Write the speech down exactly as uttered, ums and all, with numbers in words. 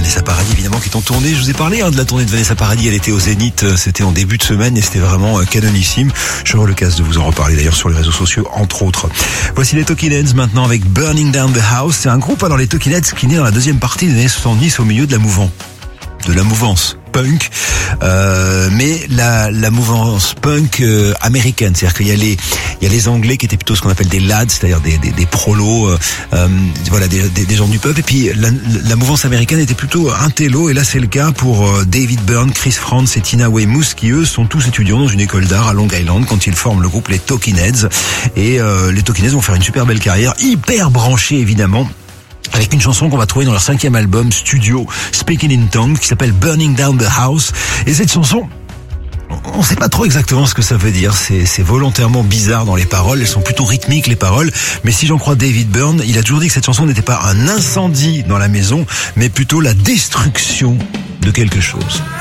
Vanessa Paradis évidemment qui est en tournée. Je vous ai parlé hein, de la tournée de Vanessa Paradis. Elle était au Zénith, c'était en début de semaine et c'était vraiment euh, canonissime. J'aurai l'occasion de vous en reparler d'ailleurs sur les réseaux sociaux entre autres. Voici les Talking Heads maintenant avec Burning Down the House. C'est un groupe alors les Talking Heads qui naît dans la deuxième partie des années soixante-dix au milieu de la mouvance. de la mouvance punk, euh, mais la, la mouvance punk euh, américaine, c'est-à-dire qu'il y a les il y a les Anglais qui étaient plutôt ce qu'on appelle des lads, c'est-à-dire des des, des prolos, euh, euh, voilà des, des des gens du pub, et puis la, la mouvance américaine était plutôt un télo, et là c'est le cas pour euh, David Byrne, Chris Frantz et Tina Weymouth qui eux sont tous étudiants dans une école d'art à Long Island quand ils forment le groupe les Talking Heads, et euh, les Talking Heads vont faire une super belle carrière, hyper branchée évidemment, avec une chanson qu'on va trouver dans leur cinquième album studio Speaking in Tongues qui s'appelle Burning Down the House. Et cette chanson, on ne sait pas trop exactement ce que ça veut dire, c'est, c'est volontairement bizarre dans les paroles, elles sont plutôt rythmiques les paroles, mais si j'en crois David Byrne, il a toujours dit que cette chanson n'était pas un incendie dans la maison, mais plutôt la destruction de quelque chose.